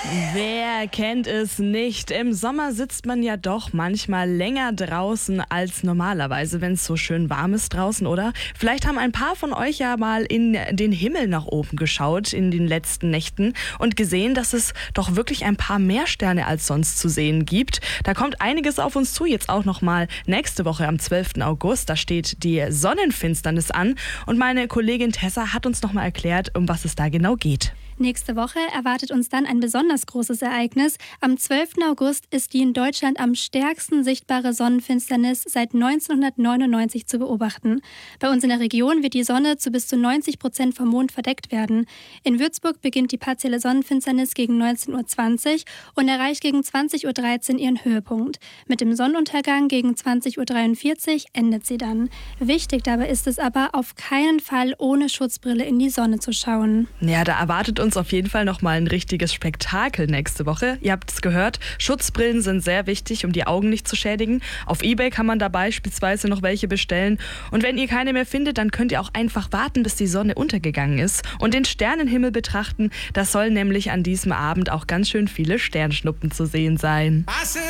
Wer kennt es nicht? Im Sommer sitzt man ja doch manchmal länger draußen als normalerweise, wenn es so schön warm ist draußen, oder? Vielleicht haben ein paar von euch ja mal in den Himmel nach oben geschaut in den letzten Nächten und gesehen, dass es doch wirklich ein paar mehr Sterne als sonst zu sehen gibt. Da kommt einiges auf uns zu, jetzt auch noch mal nächste Woche am 12. August. Da steht die Sonnenfinsternis an und meine Kollegin Tessa hat uns noch mal erklärt, um was es da genau geht. Nächste Woche erwartet uns dann ein besonders großes Ereignis. Am 12. August ist die in Deutschland am stärksten sichtbare Sonnenfinsternis seit 1999 zu beobachten. Bei uns in der Region wird die Sonne zu bis zu 90% vom Mond verdeckt werden. In Würzburg beginnt die partielle Sonnenfinsternis gegen 19:20 Uhr und erreicht gegen 20:13 Uhr ihren Höhepunkt. Mit dem Sonnenuntergang gegen 20:43 Uhr endet sie dann. Wichtig dabei ist es aber, auf keinen Fall ohne Schutzbrille in die Sonne zu schauen. Ja, da erwartet uns auf jeden Fall noch mal ein richtiges Spektakel nächste Woche. Ihr habt es gehört, Schutzbrillen sind sehr wichtig, um die Augen nicht zu schädigen. Auf eBay kann man da beispielsweise noch welche bestellen. Und wenn ihr keine mehr findet, dann könnt ihr auch einfach warten, bis die Sonne untergegangen ist und den Sternenhimmel betrachten. Da sollen nämlich an diesem Abend auch ganz schön viele Sternschnuppen zu sehen sein.